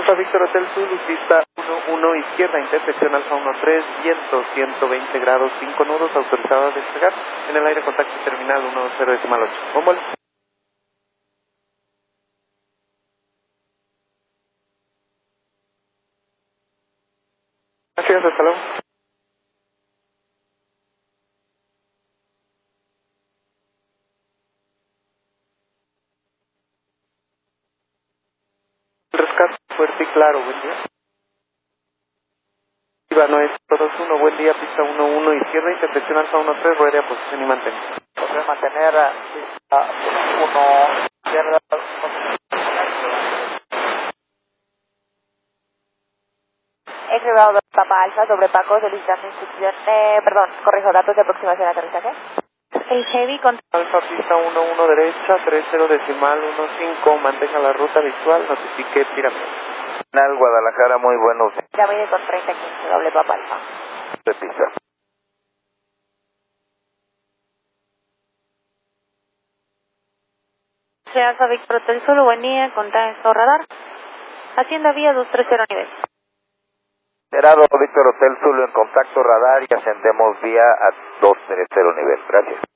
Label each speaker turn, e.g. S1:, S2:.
S1: Alfa Víctor Hotel Zulu, pista 11 izquierda, intersección Alfa 13, viento 120 grados, 5 nudos, autorizado a despegar. En el aire contacto terminal 10.8. Bombol. Gracias, hasta luego. Rescate fuerte y claro, buen día. Ivano es 21, buen día, pista 11 izquierda, intersección Alfa 13, ruede a posición y mantén.
S2: Podré mantener pista 1 izquierda.
S3: Equilibrado Papa Alfa sobre Paco, solicitando instrucción, corrijo, datos de aproximación de aterrizaje. El Heavy con
S1: Alfa pista 11 derecha, 30 decimal 15, mantenga la ruta visual, notifique pirámide.
S2: Final Guadalajara, muy buenos
S3: David con 3015, doble Papa Alfa.
S2: de pista.
S3: Alfa Víctor Hotel Zulu, buen día, contacto radar. Hacienda vía 230 nivel.
S2: Gerardo Víctor Hotel Zulu en contacto radar y ascendemos vía a 230 nivel. Gracias.